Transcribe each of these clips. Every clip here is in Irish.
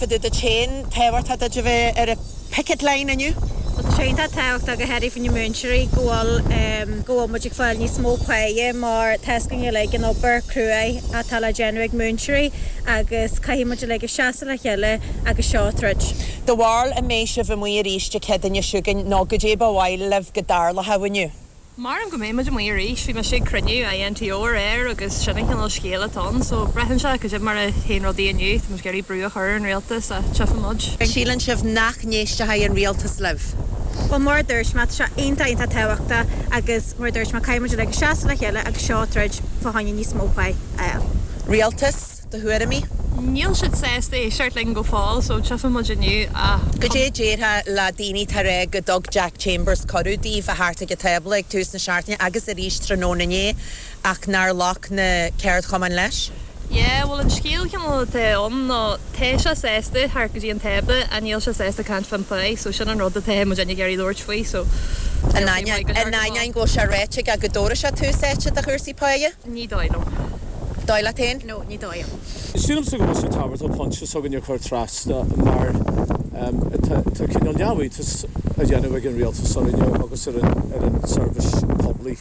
for the chain, Tewart had a picket line in you. Well, the train that taucht ag a heri fin Munchery goal magic file ní smó paie mar testing like an upper cruai a tala generic Munchery agus cai magic like a shasala chelle ag a shortridge. The wall a meisha of a muy reached kid in your sugar no gajeba while live gadarla how you. Mar am go mé muid mé ríis fi mar sé cruniú a NTO air agus sinnig an scéile ton so brehan se go mar a hen rodí aniu mar geirí brú a chur an realtas a chef mud. Sílan sibh nach néiste ha an realtas live. Well mar dúirs mat se einta tewachta agus mar dúirs ma caiimiid le seaasla chéile ag shortridge fahaine ní smópai a. Realtas the huarami? Níl siad sésta seirtling go fáil so chef mud aniu a go déha la dini tare go dog Jack Chambers corúdí a harta go table ag tús na seartne agus a rís trónané ach nar loch na ceart chaman leis. Yeah, well, in scale can on no Tesha says the Harkady and Tebe and Yelsha says the can't fan play, so she don't know the time with Jenny Gary Lorch way, so and nine go Sharechik a Godorisha two sets at the Hersey Paya? Need I know. Dilatain? No, need I. Students who go to Tower to punch so when you're trust mar to Kinol Yawi to a genuine real to sorry you August in service public.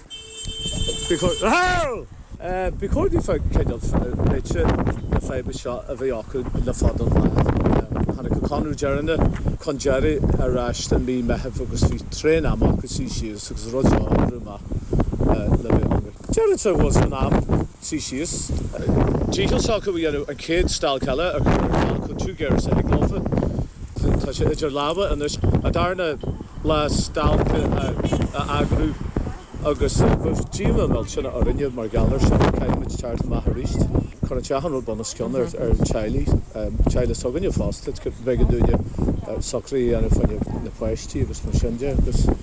Because because if I kind of nature the fiber shot of a yoke in the flood of life and a conru geranda conjeri arrest and me may have focused to train am because she is because Roger Ruma living Geranda was an arm she is Jill soccer we a kid style color could two girls a glove touch it your lava and there's a darna last style agru Agus Jima Melchina Orinia Margaller Cambridge Chart Maharist Corachahan Bonascon or Chile Sogan your fast it could beg do you Socri and if the question was Machenja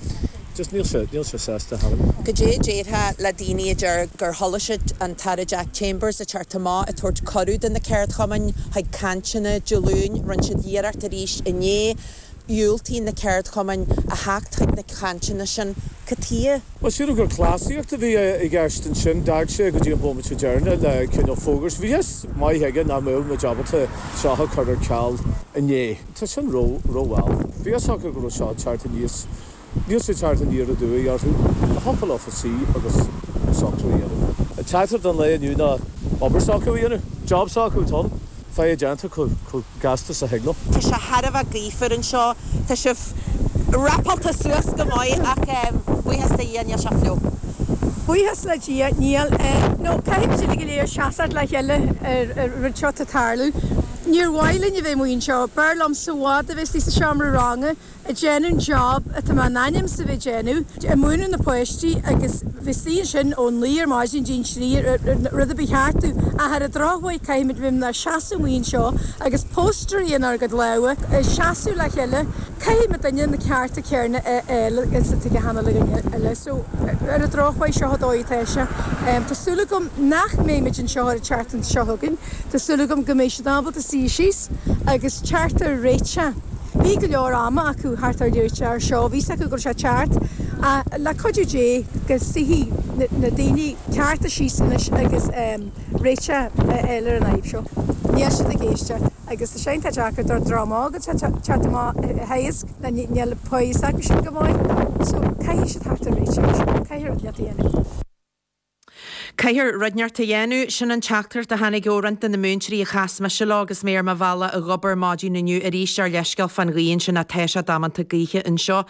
just Neil says to have Gajay ha Ladini Gur Hollishit and Tara Jack Chambers a Chartama a Torch Corud in the Carrot Common High Canchina Jaloon Runchid Year Tarish in Ye Yulti in the Carrot Common a hacked the Canchina Katia. Well, she got classier to be a Garston Shin, Darkshire, good bomb to journal, kind of focus. Yes, my Hagan, I'm my job to Shaha Carter Child, and ye, touch and row well. We are soccer go shot chart and yes, news chart and year to do a hopple off a sea, August soccer. A chatter than lay and you know, Bobber soccer, job soccer, Tom. Fire Janta could gas us a hignal. Tisha had of a giefer and shaw, Tishif. Rappel to Suez go mai ac we has the yan yashaflo. We has la gia Neil no caiim sin go shasad la helle Richard Tarlu. Near while in you win show Berlom Suwad the vis is shamra wrong a genuine job at the mananim savigenu a moon in the poesty agus visation only your margin jean rather be hard to I had a drawway came with the shasu win show agus poster in our good lawa a shasu la helle came at the car to cairn is to get handle so a drawway show doitesha to sulugum nach memage and show a chart and shohugin to sulugum gomishable to see she's agus charter recha vi go leor ama acu hartar dúirtear seo ví sa go se chart a la cojú dé gus sihí na daoine carta síos agus recha eile an aib seo. Níl si a géiste agus tá sénta Jackar ar drama agus chatama heisk na níl pois acu sin go bháin so cai si hartar recha caiir le dhéana. Cair rudneart a dhéanú sin an teachtar de hanig órant in na Munchery a chasma se lágus méar ma bhela a gobar máidí naniu a ríis ar leiscail fan ghaon sin na teise damanta gaoiche in seo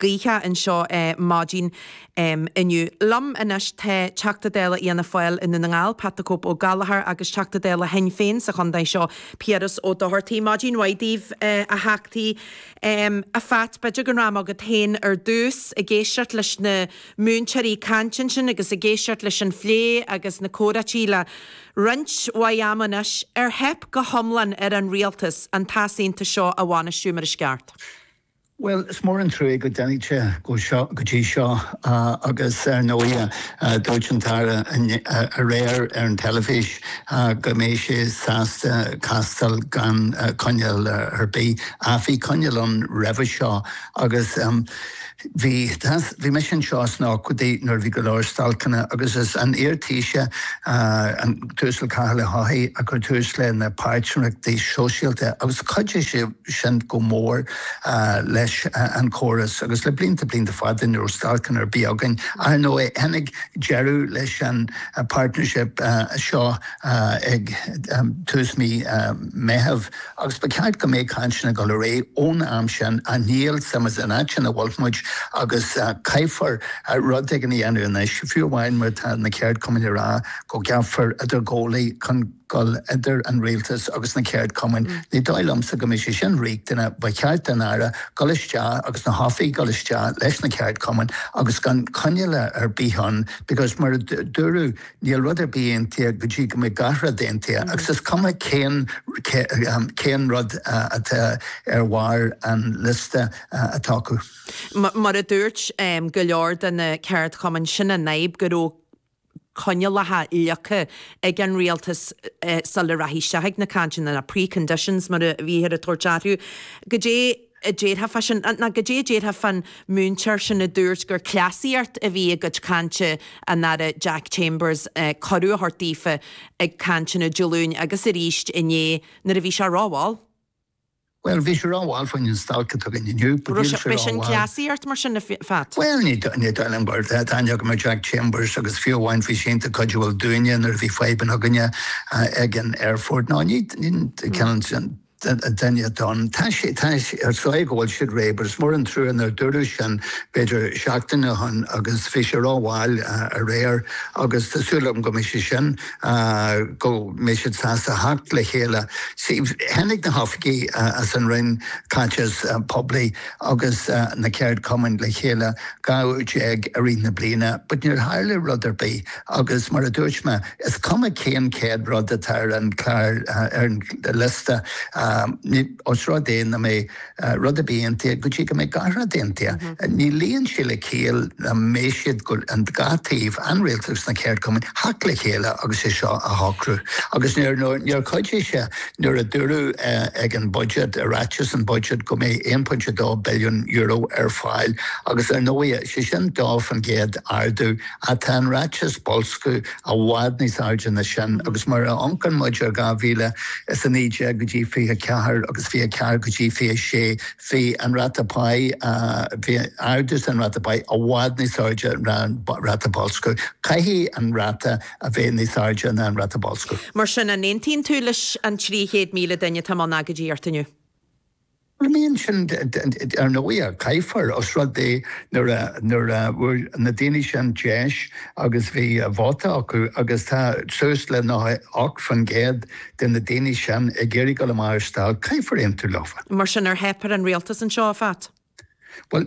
máidín inniu. Lam inis te teachta déile íana fáil in na ngáil Patacób ó Galahar agus teachta déile hen féin sa chundaid seo Pieras ó dohartaí máidín waidíh a heachtaí a fat beidir go rám agad hain ar dús a géisiart leis na Munchery cantin sin agus a géisiart leis an phlé agus na córatí le runch waamanis hep go homlan an realtas an tasínta seo a bhána siúmar a sceart. Well, it's more in true go Danny go shot go G-Shaw agus Noia Deutschentara a rare an telefish Gameshi Sasta Castle Gan Conyal Herby Afi Conyal on Revishaw agus bhí me sin seás ná go dé nar bhí go leir stalcanna agus is an airtíise an túsal cála haí a gur tús le na páirtúnach dé sosialte agus chuide sé sin go mór leis an choras agus le blinta fadin ar stalcan ar bíagan ar nó é hennig jeú leis an partnership seo ag tús mí mehef agus be ceart go méid cansinna go le ré ón am sin a níl samas an sin a bhfuilmuid agus caifar rud ag an dhéanú na fiúhhain mar na ceart cumin rá go ceafar idir ggólaí chun gol idir an réaltas agus na ceart cumin ní dáilmsa go mé sé sin réachtainna ba ceart an ára goiste agus na hafaí goiste leis na ceart cumin agus gan conile ar bíhan because mar dúrú níl rud ar bíonanta go dtí go mé garra dénta agus is cuma céan rud atá ar bhhair an liste atácu. Mar a dúirt go leor den na ceart cumin sin a naib go conne lethe lecha ag an rialtas sal le rahíisteigh na cantin na pre-conditions mar a bhíhir a tuairteú. Go dé déadtha fashion na go déadtha fan múnteir sin na dúirt gur clasíart a bhí go cante a nada Jack Chambers choú thortífa ag cantin na Jolún agus a ríist iné na a bhí se ráháil. Well, bhí sé ráháil faoin stalca tu inniu. Bhí sin clasíart mar sin na fat? Well, ní an bar aine go mar Jack Chambers agus fiúhhain fhí sinnta coidhfuil dúine ar bhí feiban aganine ag an Airford. Ná ní cean sin Danya don tashi ar soigol should rabers more and through in their duration better shakten hun agus fisher while a rare agus the sulam gomishin go mission sasa hakt le hela see hennig the hofgi as an rin catches publi agus na cared common le hela go jeg arena blina but near highly rather be agus mar dutchma is come a cane cad rod the tar and car the lista Osrodé na mé rudde bíonte go go mé garra dénte. Ní líon si le céal na méisiad go an gatíh anréaltas na céir cumin hac le chéile agus é seo a hácrú. Agus níor coidí se nuair a dúrú ag an budget a ratchas an budget go mé 1.2 billion euro ar fáil agus ar nóia sé sin dáf an géad ardú a tá an ratchas bolscu a bhád níos áide na sin agus mar ancan muidir gáhíle is an níide go dtí fiche cehar agus fi cear go dtí fi sé fi an ratapáid fi ardus an ratapáid a bhád níos áide ran ratabalscu. Caihí an rata a bhé níos áide an ratabalscu. Mar sin an 19 túlis an 300 míle daine tá an agadí artaniu. Well, mean sin ar nóia caifar os rudé nuair na daine sin deis agus bhí bháta acu agus tá suas le ná ach fan géad den na daine sin ag géirí go le marstal caifar tú lofa. Mar sin ar hepar an rialtas an seo fat. Well,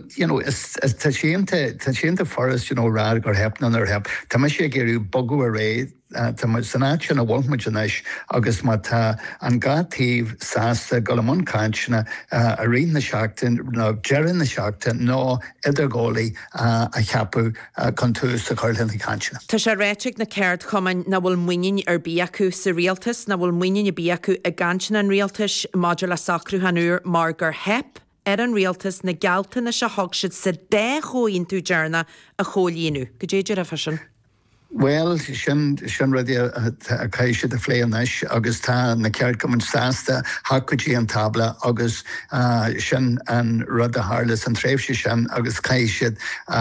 tá sianta forras, rá gur hepna ar hep. Tá me sé géirú bogu a ré Tá sanát sin a bhmuideis agus má tá an gátíh sásta go le mún caiintena a rion na seachtain nó dearan na seachtain nó idirgólaí a cheapú chun túús a chuirlinn na caiintena. Tá sé réiteigh na céirt chuman na bhfuil muoinn ar bíacu sa rialtas na bhfuil muoinn a bíacu a gantin an rialtas maidir le sacrú hanúr mar gur hep ar an rialtas na gealta na se thugsid sa 10 chóíonn tú dearna a cholíonú. Go déidir a fashion? Well, sin rudí a caiise de phléanis agus tá na ceart go an sásta hacutí an tabla agus sin an rud a hálas an tréimhse sin agus caiisiad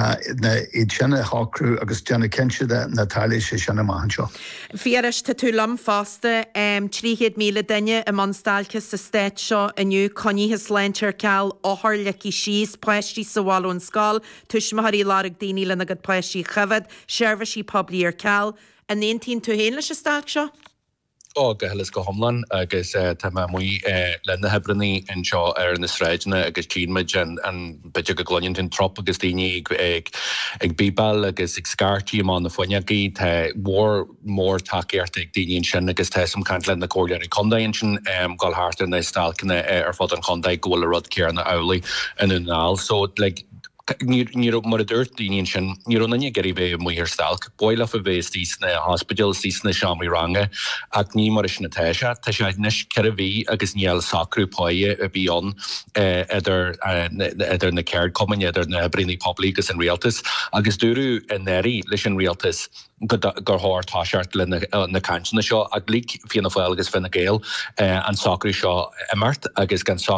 iad sinna hácrú agus deanna cinseide na tálaise sin amach seo. Fiaris tá tú lam fásta 300 míle daine a manstalchas sa stéit seo aniu coníthes leintear ceall áthar lecí síos pleistí sa bháilún scáil tuis maithaí lárag daoine le agad pleistí chafad seirbhísí poblí ar ceall a 19 tú héin leis stáil seo? Go helas go homlan agus tá muí lena hebranní an seo ar na sráidna agus tíid an beidir go glonn tin trop agus daoine ag bíbal agus ag scartí má na foiineagaí tá mór takeart ag daoine sin agus tá som cant le na cóir ar condain sin gáilthart na stálcanna ar fád an condaid ggóil a rud cear na eolaí in unáil so ní mar a dúirt daoine sin ní nanne geirí bheith muir stalk, Boile a bheith tís na hospital tís na seaamí range ach ní mar is na teise, Tá sé nes ce a bhí agus níall sacrú páie a bhíon idir na ceir cumin idir na bríní poblígus an rialtas, agus dúrú in éirí leis an rialtas gur háir táseart le na canna seo a glíc fianna fáil agus finna géal an sacrú seo immart agus gan